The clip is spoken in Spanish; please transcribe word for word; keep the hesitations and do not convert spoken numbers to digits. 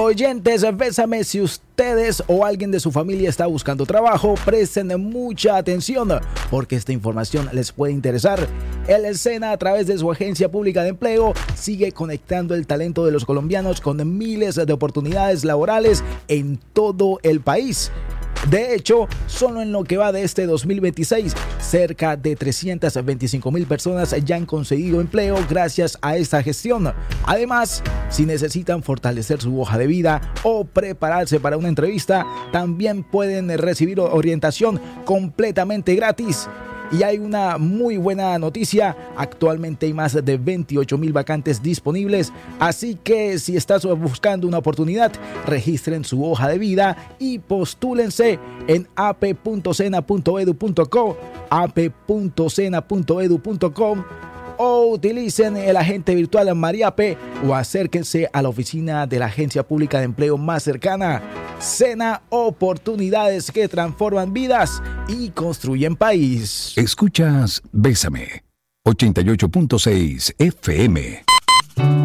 Oyentes, Bésame, si ustedes o alguien de su familia está buscando trabajo, presten mucha atención porque esta información les puede interesar. El SENA, a través de su agencia pública de empleo, sigue conectando el talento de los colombianos con miles de oportunidades laborales en todo el país. De hecho, solo en lo que va de este dos mil veintiséis, cerca de trescientas veinticinco mil personas ya han conseguido empleo gracias a esta gestión. Además, si necesitan fortalecer su hoja de vida o prepararse para una entrevista, también pueden recibir orientación completamente gratis. Y hay una muy buena noticia: actualmente hay más de veintiocho mil vacantes disponibles, así que si estás buscando una oportunidad, registren su hoja de vida y postúlense en a p punto sena punto edu punto co, a p punto sena punto edu punto com, o utilicen el agente virtual Mariape o acérquense a la oficina de la agencia pública de empleo más cercana. SENA, oportunidades que transforman vidas y construyen país. Escuchas Bésame, ochenta y ocho punto seis F M.